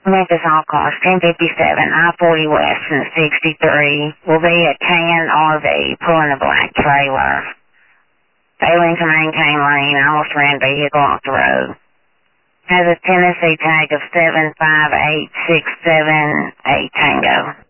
Memphis all cars, 1057, I-40 West and 63, will be a tan RV pulling a black trailer. Failing to maintain lane, almost ran vehicle off the road. Has a Tennessee tag of 75867 Tango.